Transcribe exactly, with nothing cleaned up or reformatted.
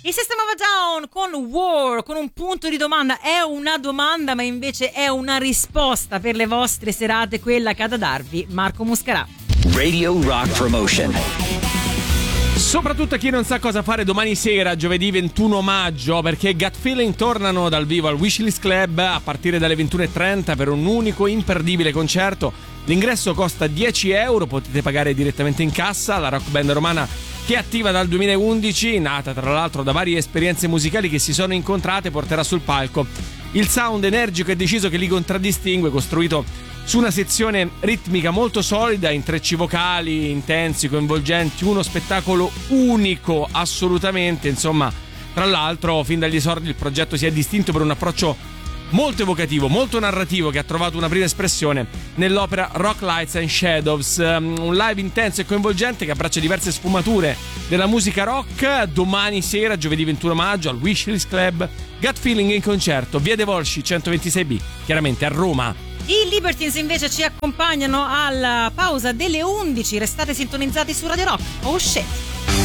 Il System of a Down con War, con un punto di domanda. È una domanda, ma invece è una risposta per le vostre serate, quella che ha da darvi Marco Muscarà. Radio Rock Promotion. Soprattutto a chi non sa cosa fare domani sera, giovedì ventuno maggio, perché Gut Feeling tornano dal vivo al Wishlist Club a partire dalle ventuno e trenta per un unico imperdibile concerto. L'ingresso costa dieci euro, potete pagare direttamente in cassa. La rock band romana, che è attiva dal duemilaundici, nata tra l'altro da varie esperienze musicali che si sono incontrate, porterà sul palco il sound energico e deciso che li contraddistingue, costruito su una sezione ritmica molto solida, intrecci vocali intensi, coinvolgenti, uno spettacolo unico assolutamente. Insomma, tra l'altro fin dagli esordi il progetto si è distinto per un approccio molto evocativo, molto narrativo, che ha trovato una prima espressione nell'opera Rock Lights and Shadows, un live intenso e coinvolgente che abbraccia diverse sfumature della musica rock. Domani sera, giovedì ventuno maggio, al Wishlist Club, Gut Feeling in concerto, via De Volsci centoventisei B, chiaramente a Roma. I Libertines invece ci accompagnano alla pausa delle undici. Restate sintonizzati su Radio Rock. Oh shit.